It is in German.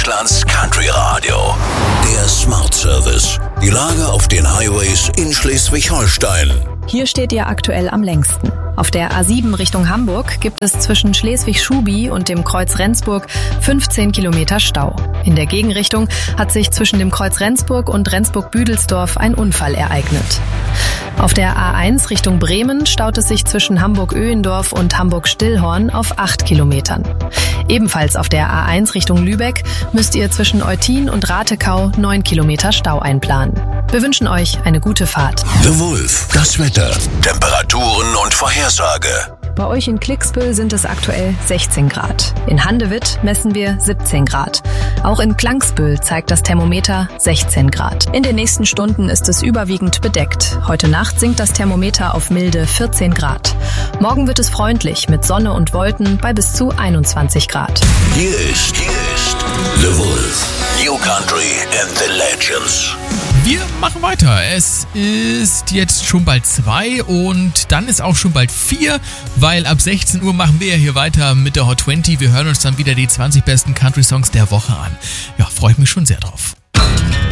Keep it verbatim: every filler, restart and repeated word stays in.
Deutschlands Country Radio. Der Smart Service. Die Lage auf den Highways in Schleswig-Holstein. Hier steht ihr aktuell am längsten. Auf der A sieben Richtung Hamburg gibt es zwischen Schleswig-Schubi und dem Kreuz Rendsburg fünfzehn Kilometer Stau. In der Gegenrichtung hat sich zwischen dem Kreuz Rendsburg und Rendsburg-Büdelsdorf ein Unfall ereignet. Auf der A eins Richtung Bremen staut es sich zwischen Hamburg-Öhendorf und Hamburg-Stillhorn auf acht Kilometern. Ebenfalls auf der A eins Richtung Lübeck müsst ihr zwischen Eutin und Ratekau neun Kilometer Stau einplanen. Wir wünschen euch eine gute Fahrt. The Wolf, das Wetter, Temperaturen und Vorhersage. Bei euch in Klicksbüll sind es aktuell sechzehn Grad. In Handewitt messen wir siebzehn Grad. Auch in Klangsbüll zeigt das Thermometer sechzehn Grad. In den nächsten Stunden ist es überwiegend bedeckt. Heute Nacht sinkt das Thermometer auf milde vierzehn Grad. Morgen wird es freundlich mit Sonne und Wolken bei bis zu einundzwanzig Grad. Hier ist, hier ist The Wolf. New Country and the Legends. Wir machen weiter. Es ist jetzt schon bald zwei und dann ist auch schon bald vier, weil ab sechzehn Uhr machen wir ja hier weiter mit der Hot zwanzig. Wir hören uns dann wieder die zwanzig besten Country-Songs der Woche an. Ja, freue ich mich schon sehr drauf.